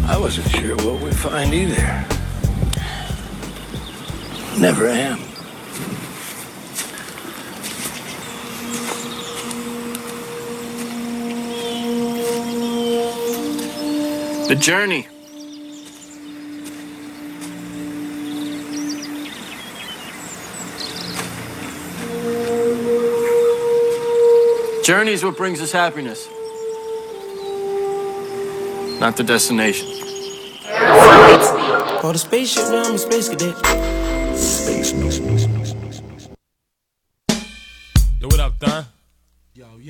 I wasn't sure what we'd find either. Never am. The journey. Journey is what brings us happiness, not the destination. Call the spaceship, now I'm a space cadet. Space.